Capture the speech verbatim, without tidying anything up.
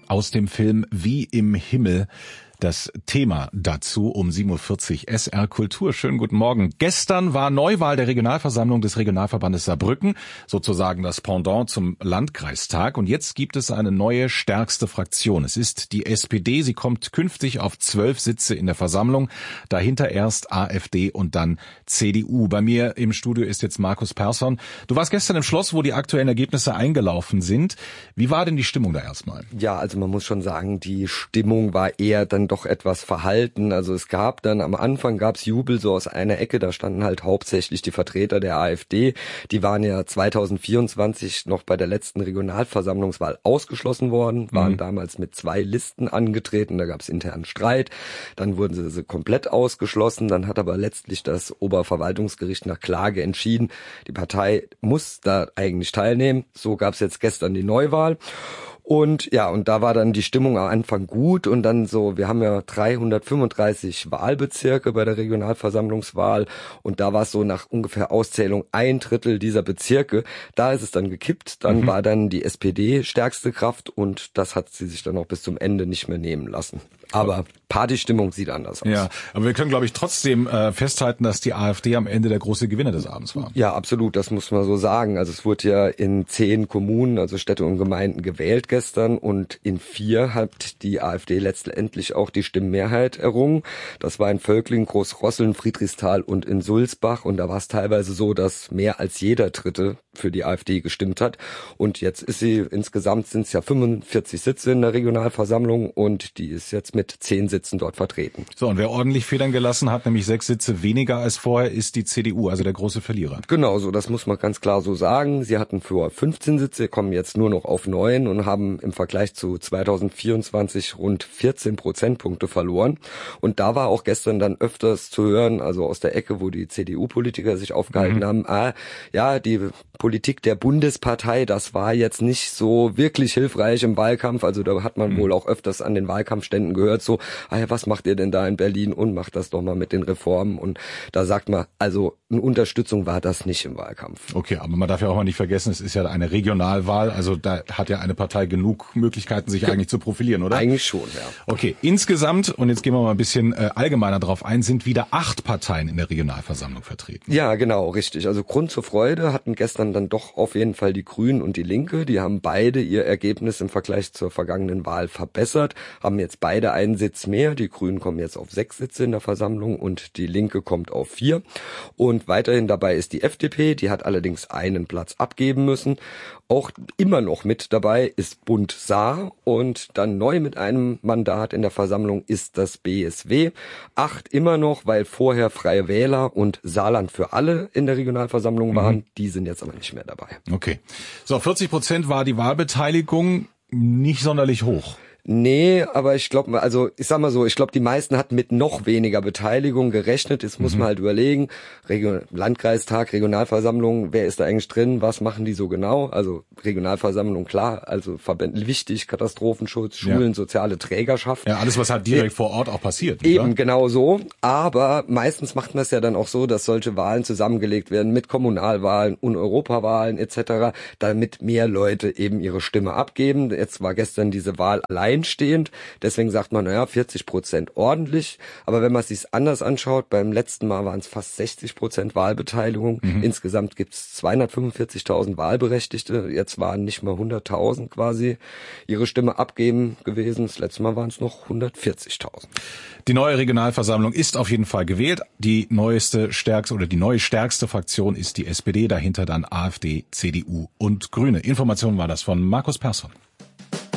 aus dem Film Wie im Himmel. Das Thema dazu um sieben Uhr vierzig S R Kultur. Schönen guten Morgen. Gestern war Neuwahl der Regionalversammlung des Regionalverbandes Saarbrücken, sozusagen das Pendant zum Landkreistag. Und jetzt gibt es eine neue stärkste Fraktion. Es ist die S P D. Sie kommt künftig auf zwölf Sitze in der Versammlung. Dahinter erst A f D und dann C D U. Bei mir im Studio ist jetzt Markus Persson. Du warst gestern im Schloss, wo die aktuellen Ergebnisse eingelaufen sind. Wie war denn die Stimmung da erstmal? Ja, also man muss schon sagen, die Stimmung war eher dann doch etwas verhalten. Also es gab dann, am Anfang gab es Jubel so aus einer Ecke, da standen halt hauptsächlich die Vertreter der A f D. Die waren ja zwanzig vierundzwanzig noch bei der letzten Regionalversammlungswahl ausgeschlossen worden, waren mhm. damals mit zwei Listen angetreten, da gab es internen Streit, dann wurden sie, sie komplett ausgeschlossen, dann hat aber letztlich das Oberverwaltungsgericht nach Klage entschieden, die Partei muss da eigentlich teilnehmen. So gab es jetzt gestern die Neuwahl. Und ja, und da war dann die Stimmung am Anfang gut und dann so, wir haben ja dreihundertfünfunddreißig Wahlbezirke bei der Regionalversammlungswahl und da war es so nach ungefähr Auszählung ein Drittel dieser Bezirke, da ist es dann gekippt, dann mhm. war dann die S P D stärkste Kraft und das hat sie sich dann auch bis zum Ende nicht mehr nehmen lassen. Aber Partystimmung sieht anders aus. Ja, aber wir können, glaube ich, trotzdem äh, festhalten, dass die A f D am Ende der große Gewinner des Abends war. Ja, absolut, das muss man so sagen. Also es wurde ja in zehn Kommunen, also Städte und Gemeinden gewählt gestern und in vier hat die A f D letztendlich auch die Stimmenmehrheit errungen. Das war in Völkling, Großrosseln, Friedrichsthal und in Sulzbach und da war es teilweise so, dass mehr als jeder Dritte für die A f D gestimmt hat. Und jetzt ist sie, insgesamt sind es ja fünfundvierzig Sitze in der Regionalversammlung und die ist jetzt mit zehn Sitzen dort vertreten. So, und wer ordentlich Federn gelassen hat, nämlich sechs Sitze weniger als vorher, ist die C D U, also der große Verlierer. Genau, so, das muss man ganz klar so sagen. Sie hatten vorher fünfzehn Sitze, kommen jetzt nur noch auf neun und haben im Vergleich zu zwanzig vierundzwanzig rund vierzehn Prozentpunkte verloren. Und da war auch gestern dann öfters zu hören, also aus der Ecke, wo die C D U-Politiker sich aufgehalten mhm. haben, ah, ja, die Politik der Bundespartei, das war jetzt nicht so wirklich hilfreich im Wahlkampf. Also da hat man mhm. wohl auch öfters an den Wahlkampfständen gehört, so, ah ja, was macht ihr denn da in Berlin und macht das doch mal mit den Reformen. Und da sagt man, also eine Unterstützung war das nicht im Wahlkampf. Okay, aber man darf ja auch mal nicht vergessen, es ist ja eine Regionalwahl, also da hat ja eine Partei genug Möglichkeiten, sich ja, eigentlich zu profilieren, oder? Eigentlich schon, ja. Okay, insgesamt, und jetzt gehen wir mal ein bisschen äh, allgemeiner drauf ein, sind wieder acht Parteien in der Regionalversammlung vertreten. Ja, genau, richtig. Also Grund zur Freude hatten gestern dann doch auf jeden Fall die Grünen und die Linke. Die haben beide ihr Ergebnis im Vergleich zur vergangenen Wahl verbessert, haben jetzt beide einen Sitz mehr. Die Grünen kommen jetzt auf sechs Sitze in der Versammlung und die Linke kommt auf vier. Und weiterhin dabei ist die F D P, die hat allerdings einen Platz abgeben müssen. Auch immer noch mit dabei ist Bund Saar und dann neu mit einem Mandat in der Versammlung ist das B S W. Acht immer noch, weil vorher Freie Wähler und Saarland für alle in der Regionalversammlung waren. Mhm. Die sind jetzt aber nicht mehr dabei. Okay. So, vierzig Prozent war die Wahlbeteiligung, nicht sonderlich hoch. Nee, aber ich glaube, also ich sag mal so, ich glaube, die meisten hatten mit noch weniger Beteiligung gerechnet. Jetzt muss mhm. man halt überlegen, Region- Landkreistag, Regionalversammlung, wer ist da eigentlich drin, was machen die so genau? Also Regionalversammlung, klar, also Verbände wichtig, Katastrophenschutz, Schulen, ja. soziale Trägerschaft. Ja, alles, was halt direkt ja. vor Ort auch passiert. Eben, oder? Genau so. Aber meistens macht man es ja dann auch so, dass solche Wahlen zusammengelegt werden mit Kommunalwahlen und Europawahlen et cetera, damit mehr Leute eben ihre Stimme abgeben. Jetzt war gestern diese Wahl allein stehend. Deswegen sagt man, naja, vierzig Prozent ordentlich. Aber wenn man es sich anders anschaut, beim letzten Mal waren es fast sechzig Prozent Wahlbeteiligung. Mhm. Insgesamt gibt es zweihundertfünfundvierzigtausend Wahlberechtigte. Jetzt waren nicht mal hunderttausend quasi ihre Stimme abgeben gewesen. Das letzte Mal waren es noch hundertvierzigtausend. Die neue Regionalversammlung ist auf jeden Fall gewählt. Die neueste, stärkste oder die neue stärkste Fraktion ist die S P D. Dahinter dann A f D, C D U und Grüne. Information war das von Markus Persson.